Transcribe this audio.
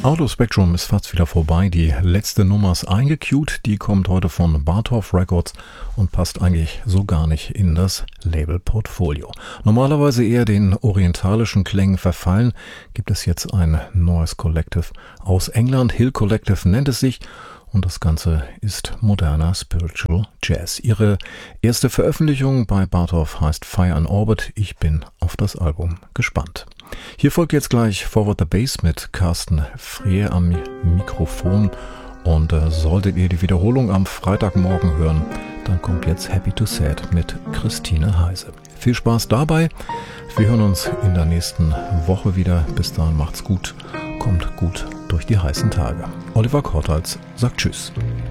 Audio Spectrum ist fast wieder vorbei. Die letzte Nummer ist eingecued. Die kommt heute von Barthoff Records und passt eigentlich so gar nicht in das Label-Portfolio. Normalerweise eher den orientalischen Klängen verfallen, gibt es jetzt ein neues Collective aus England. Hill Collective nennt es sich. Und das Ganze ist moderner Spiritual Jazz. Ihre erste Veröffentlichung bei Barthoff heißt Fire in Orbit. Ich bin auf das Album gespannt. Hier folgt jetzt gleich Forward the Bass mit Carsten Freer am Mikrofon. Und solltet ihr die Wiederholung am Freitagmorgen hören, dann kommt jetzt Happy to Sad mit Christine Heise. Viel Spaß dabei. Wir hören uns in der nächsten Woche wieder. Bis dahin macht's gut. Kommt gut durch die heißen Tage. Oliver Kortals sagt Tschüss.